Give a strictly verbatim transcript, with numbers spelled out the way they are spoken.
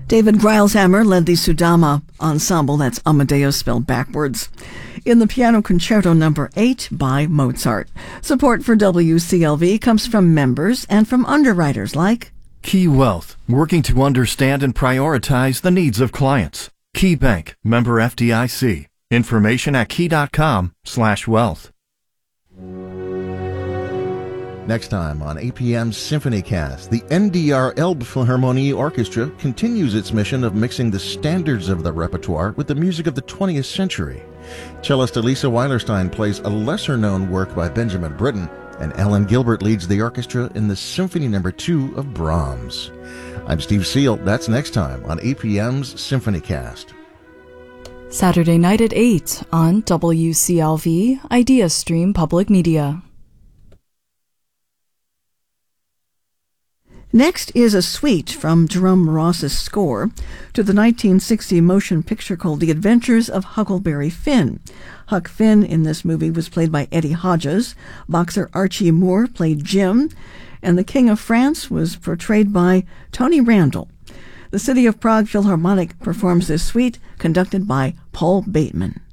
David Greilshammer led the Sudama Ensemble, that's Amadeus spelled backwards, in the Piano Concerto number eight by Mozart. Support for W C L V comes from members and from underwriters like Key Wealth, working to understand and prioritize the needs of clients. Key Bank, member F D I C. Information at key.com slash wealth. Next time on A P M's SymphonyCast, the N D R Elbphilharmonie Orchestra continues its mission of mixing the standards of the repertoire with the music of the twentieth century. Cellist Elisa Weilerstein plays a lesser-known work by Benjamin Britten, and Ellen Gilbert leads the orchestra in the Symphony Number two of Brahms. I'm Steve Seal. That's next time on A P M's SymphonyCast. Saturday night at eight on W C L V IdeaStream Public Media. Next is a suite from Jerome Ross's score to the nineteen sixty motion picture called The Adventures of Huckleberry Finn. Huck Finn in this movie was played by Eddie Hodges. Boxer Archie Moore played Jim, and the King of France was portrayed by Tony Randall. The City of Prague Philharmonic performs this suite, conducted by Paul Bateman.